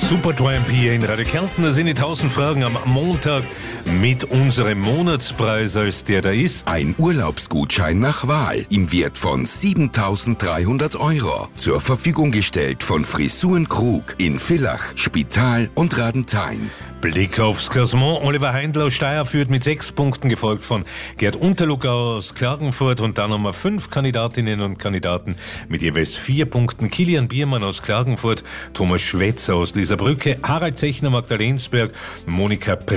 Super Tramp hier in Radio Kärnten. Da sind die 1000 Fragen am Montag mit unserem Monatspreis, als der da ist. Ein Urlaubsgutschein nach Wahl im Wert von 7.300 €. Zur Verfügung gestellt von Frisuren Krug in Villach, Spital und Radenthein. Blick aufs Klassement. Oliver Heindl aus Steyr führt mit 6 Punkten, gefolgt von Gerd Unterluckau aus Klagenfurt, und dann haben wir 5 Kandidatinnen und Kandidaten mit jeweils 4 Punkten. Kilian Biermann aus Klagenfurt, Thomas Schwetzer aus Lieserbrücke, Harald Zechner, Magdalensberg, Monika